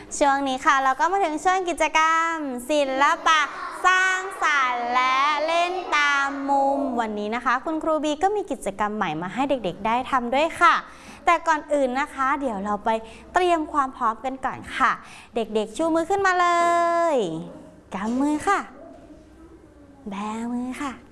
ช่วงนี้ค่ะเราก็มาถึงช่วงกิจกรรมศิลปะสร้างสรรค์และเล่นตามมุมวันนี้นะคะคุณครูบีก็มีกิจกรรมใหม่มาให้เด็กๆได้ทำด้วยค่ะแต่ก่อนอื่นนะคะเดี๋ยวเราไปเตรียมความพร้อมกันก่อนค่ะเด็กๆชูมือขึ้นมาเลยกำมือค่ะแบมือค่ะ